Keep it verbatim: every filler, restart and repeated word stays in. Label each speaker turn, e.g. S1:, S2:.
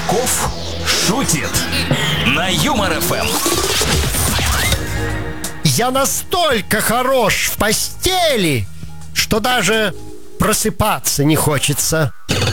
S1: Казаков шутит на Юмор эф эм.
S2: Я настолько хорош в постели, что даже просыпаться не хочется.